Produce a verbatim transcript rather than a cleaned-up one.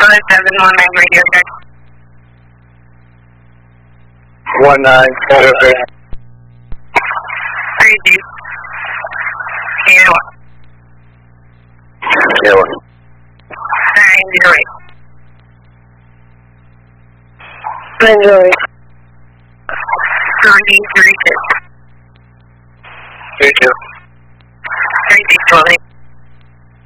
five seven one nine radio check. One nine four six. Three two. Eight one. Yeah, one. Nine zero eight. Nine zero eight. Three three six. Three two. Three six twelve eight.